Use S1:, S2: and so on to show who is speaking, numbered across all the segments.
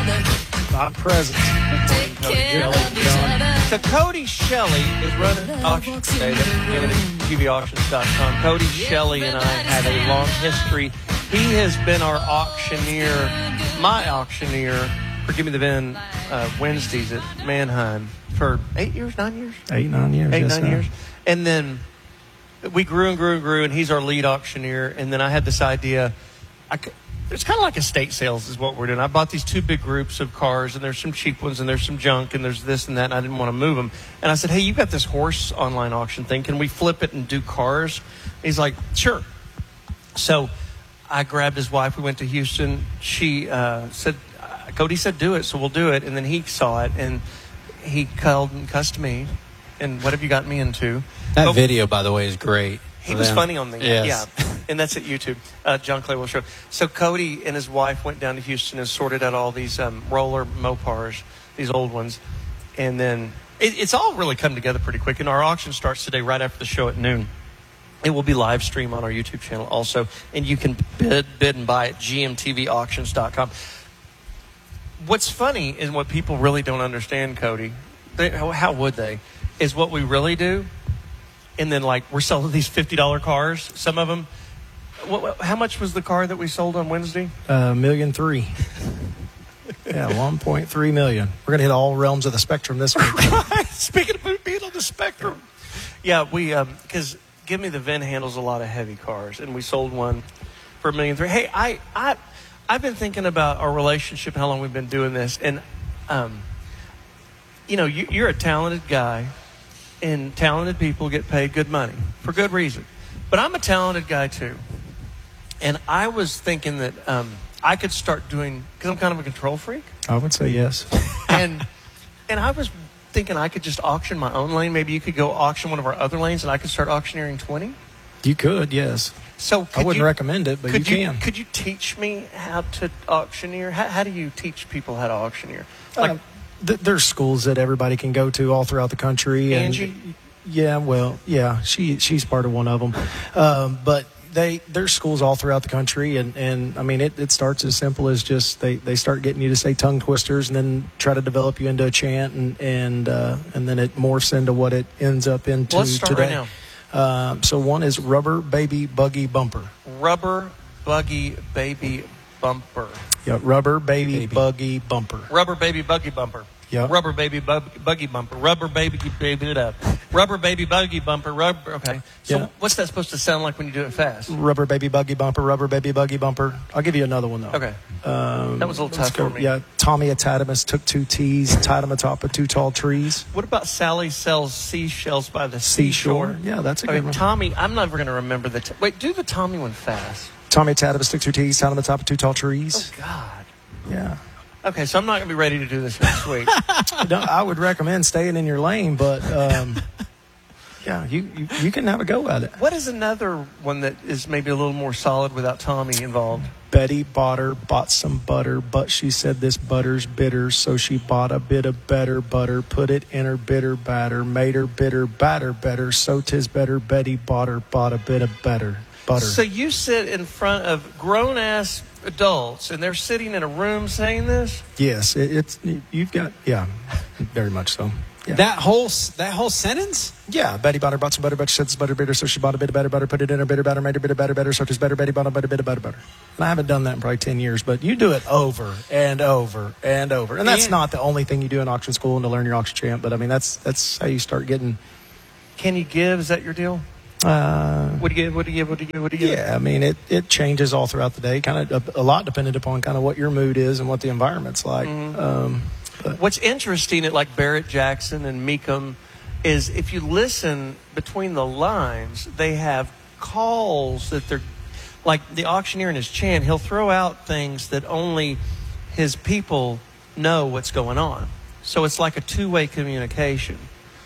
S1: Not present.
S2: So Cody Shelley is running auction today. Get it at tvauctions.com. Cody Shelley and I have a long history. He has been our auctioneer, my auctioneer, for Give Me the VIN Wednesdays at Mannheim for 8 years, 9 years?
S1: 8, 9 years.
S2: 8, 9 years. And then we grew and grew and grew, and he's our lead auctioneer. And then I had this idea. It's kind of like estate sales is what we're doing. I bought these 2 big groups of cars, and there's some cheap ones, and there's some junk, and there's this and that, and I didn't want to move them. And I said, hey, you got this horse online auction thing. Can we flip it and do cars? He's like, sure. So I grabbed his wife. We went to Houston. She said, Cody said, do it, so we'll do it. And then he saw it, and he called and cussed me. And what have you gotten me into?
S3: That video, by the way, is great.
S2: He was funny on the
S3: yes.
S2: yeah, and that's at YouTube. John Clay will show. So Cody and his wife went down to Houston and sorted out all these roller Mopars, these old ones, and then it's all really come together pretty quick. And our auction starts today right after the show at noon. It will be live stream on our YouTube channel also, and you can bid and buy at gmtvauctions.com. What's funny is what people really don't understand, Cody. How would they? Is what we really do. And then, like, we're selling these $50 cars, some of them. How much was the car that we sold on Wednesday?
S1: $1.3 million. Yeah, $1.3 million. We're going to hit all realms of the spectrum this week.
S2: Right. Speaking of being on the spectrum. Yeah, we, because Give Me the VIN handles a lot of heavy cars, and we sold one for $1.3 million. Hey, I've been thinking about our relationship, how long we've been doing this, and, you know, you're a talented guy. And talented people get paid good money for good reason. But I'm a talented guy, too. And I was thinking that I could start doing, because I'm kind of a control freak.
S1: I would say yes.
S2: And I was thinking I could just auction my own lane. Maybe you could go auction one of our other lanes, and I could start auctioneering 20.
S1: You could, yes.
S2: So
S1: I wouldn't recommend it, but you can.
S2: Could you teach me how to auctioneer? How do you teach people how to auctioneer? Like,
S1: there's schools that everybody can go to all throughout the country.
S2: Angie?
S1: Yeah, well, yeah, she's part of one of them. But there's schools all throughout the country, and I mean, it starts as simple as just they start getting you to say tongue twisters, and then try to develop you into a chant, and then it morphs into what it ends up into
S2: Let's start
S1: today.
S2: Right now.
S1: So one is Rubber Baby Buggy Bumper.
S2: Rubber Buggy Baby Bumper.
S1: Yeah, Rubber Baby Buggy Bumper.
S2: Rubber Baby Buggy Bumper.
S1: Yep.
S2: Rubber Baby Buggy Bumper. Rubber Baby it up. Rubber Baby Buggy Bumper. Rubber. Okay. So what's that supposed to sound like when you do it fast?
S1: Rubber Baby Buggy Bumper. Rubber Baby Buggy Bumper. I'll give you another one though.
S2: Okay. That was a little tough for me.
S1: Yeah. Tommy Atatimus took 2 T's, tied them atop of 2 tall trees.
S2: What about Sally sells seashells by the seashore?
S1: Yeah, that's a good one.
S2: Tommy, I'm never going to remember the. Wait, do the Tommy one fast.
S1: Tommy Atatimus took 2 T's, tied them atop of 2 tall trees.
S2: Oh God.
S1: Yeah.
S2: Okay, so I'm not going to be ready to do this next week.
S1: No, I would recommend staying in your lane, but yeah, you can have a go at it.
S2: What is another one that is maybe a little more solid without Tommy involved?
S1: Betty bought some butter, but she said this butter's bitter, so she bought a bit of better butter, put it in her bitter batter, made her bitter batter better, so 'tis better Betty bought a bit of better butter.
S2: So you sit in front of grown-ass adults, and they're sitting in a room saying this?
S1: Yes, you've got, yeah, very much so. Yeah.
S3: That whole sentence?
S1: Yeah, Betty bought some butter, but she said it's butter bitter, so she bought a bit of better butter, put it in her bitter batter, made her bitter batter better, so 'tis better Betty bought a bit of butter. And I haven't done that in probably 10 years, but you do it over and over and over. And that's not the only thing you do in auction school and to learn your auction chant, but I mean, that's how you start getting.
S2: Can you give? Is that your deal? What do you give?
S1: Yeah, I mean, it changes all throughout the day, kind of a lot dependent upon kind of what your mood is and what the environment's like.
S2: What's interesting at like Barrett Jackson and Meekum is if you listen between the lines, they have calls that they're like the auctioneer in his chant. He'll throw out things that only his people know what's going on. So it's like a two-way communication.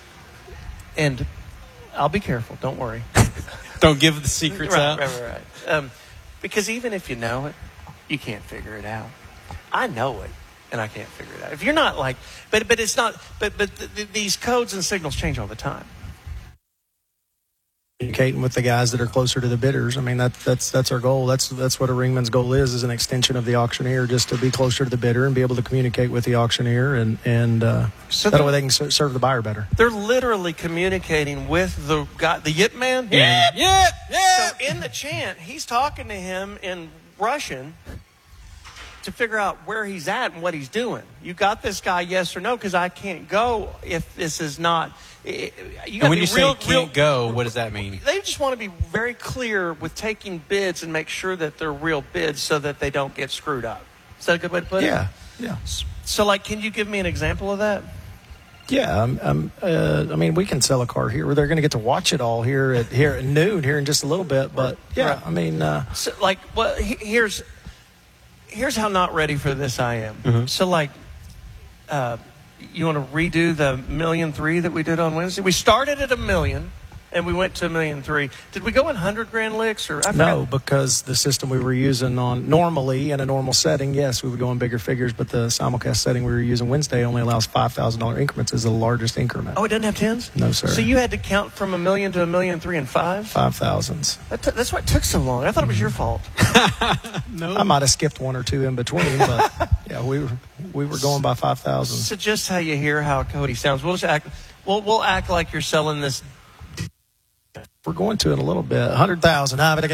S2: And I'll be careful. Don't worry.
S3: Don't give the secrets out.
S2: Right. Because even if you know it, you can't figure it out. I know it, and I can't figure it out. If you're not like, but it's not. But these codes and signals change all the time.
S1: communicating with the guys that are closer to the bidders. I mean, that's our goal. That's what a ringman's goal is an extension of the auctioneer, just to be closer to the bidder and be able to communicate with the auctioneer, and
S2: So
S1: that way they can serve the buyer better.
S2: They're literally communicating with the guy, the Yip Man.
S3: Yeah.
S2: So in the chant, he's talking to him in Russian to figure out where he's at and what he's doing. You got this guy, yes or no? Because I can't go if this is not. You
S3: And when you say can't go, what does that mean?
S2: They just want to be very clear with taking bids and make sure that they're real bids so that they don't get screwed up. Is that a good way to put it?
S1: Yeah.
S2: So, like, can you give me an example of that?
S1: Yeah, I mean, we can sell a car here. They're going to get to watch it all here at noon here in just a little bit. But yeah,
S2: Right.
S1: I mean,
S2: So, like, well, here's how not ready for this I am.
S1: Mm-hmm.
S2: So, like, you want to redo the 1.3 million that we did on Wednesday? We started at 1 million, and we went to 1.3 million. Did we go in 100 grand licks or? I
S1: no,
S2: forgot.
S1: because the system we were using normally in a normal setting, yes, we would go in bigger figures. But the simulcast setting we were using Wednesday only allows $5,000 increments as the largest increment.
S2: Oh, it doesn't have tens?
S1: No, sir.
S2: So you had to count from 1 million to 1.3 million in 5?
S1: 5,000s.
S2: That's why it took so long. I thought it was your fault.
S1: I might have skipped one or two in between, but yeah, we were going by 5,000.
S2: So just how you hear how Cody sounds, we'll just act. We'll act like you're selling this.
S1: We're going to in a little bit. 100,000. 100.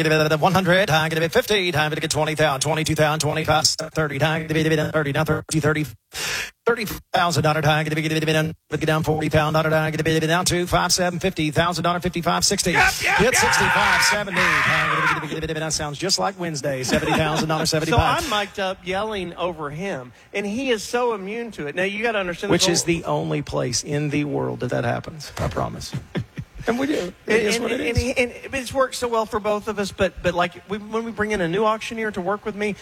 S1: 50. 20,000. 22,000. 25. 30. 30. Now 30. 30,000 down 40 pound down to 57 $50,000 55 60 hit 65 70 that sounds just like Wednesday. $70,000 75.
S2: So I'm mic'd up yelling over him, and he is so immune to it. Now you got to understand,
S1: which is the only place in the world that happens. I promise. And we do. It is what it is.
S2: And it's worked so well for both of us. But like when we bring in a new auctioneer to work with me,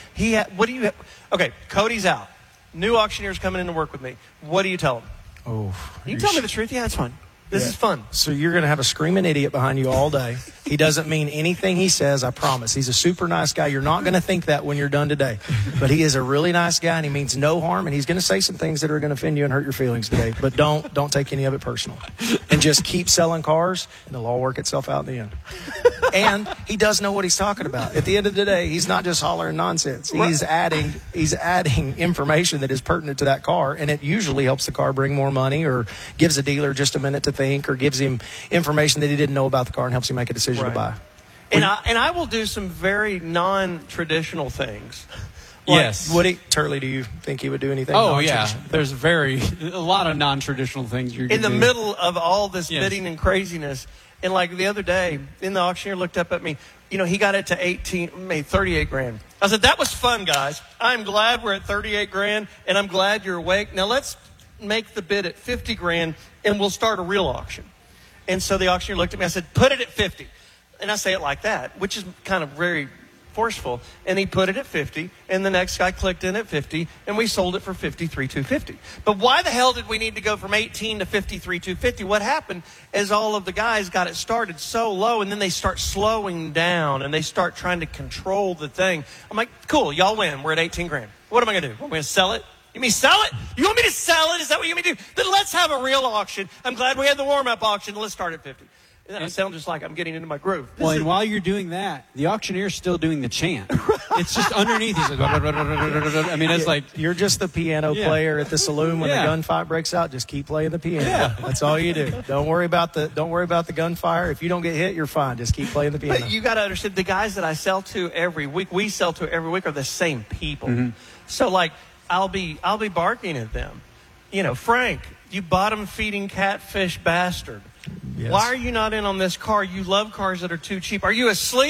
S2: okay, Cody's out. New auctioneer's coming in to work with me. What do you tell him?
S1: Oh,
S2: You tell me the truth. Yeah, it's fun. This is fun.
S1: So you're going to have a screaming idiot behind you all day. He doesn't mean anything he says, I promise. He's a super nice guy. You're not going to think that when you're done today. But he is a really nice guy, and he means no harm, and he's going to say some things that are going to offend you and hurt your feelings today. But don't take any of it personal. And just keep selling cars, and it'll all work itself out in the end. And he does know what he's talking about. At the end of the day, he's not just hollering nonsense. He's adding information that is pertinent to that car, and it usually helps the car bring more money or gives a dealer just a minute to think or gives him information that he didn't know about the car and helps him make a decision to buy.
S2: And I will do some very non-traditional things.
S3: Yes.
S1: Turley, do you think he would do anything?
S3: Oh, yeah.
S1: non-traditional?
S3: There's a lot of non-traditional things you're
S2: In the
S3: do.
S2: middle of all this
S3: Yes.
S2: bidding and craziness. And like the other day, then the auctioneer looked up at me. You know, he got it to 38 grand. I said, that was fun, guys. I'm glad we're at 38 grand, and I'm glad you're awake. Now let's make the bid at 50 grand, and we'll start a real auction. And so the auctioneer looked at me. I said, put it at 50. And I say it like that, which is kind of very forceful. And he put it at 50, and the next guy clicked in at 50, and we sold it for 53,250. But why the hell did we need to go from 18 to 53,250? What happened is all of the guys got it started so low, and then they start slowing down, and they start trying to control the thing. I'm like, cool, y'all win. We're at 18 grand. What am I going to do? I'm going to sell it? You mean sell it? You want me to sell it? Is that what you want me to do? Then let's have a real auction. I'm glad we had the warm-up auction. Let's start at 50. And then I sound just like I'm getting into my groove.
S3: Well, and while you're doing that, the auctioneer's still doing the chant. It's just underneath. He's like, I mean, it's like
S1: you're just the piano
S3: Yeah.
S1: player at the saloon when
S3: Yeah.
S1: the gunfight breaks out. Just keep playing the piano.
S3: Yeah.
S1: That's all you do. Don't worry about the gunfire. If you don't get hit, you're fine. Just keep playing the piano.
S2: But you got to understand, the guys that I sell to every week, we sell to every week, are the same people. So, like, I'll be barking at them. You know, Frank, you bottom-feeding catfish bastard.
S1: Yes.
S2: Why are you not in on this car? You love cars that are too cheap. Are you asleep?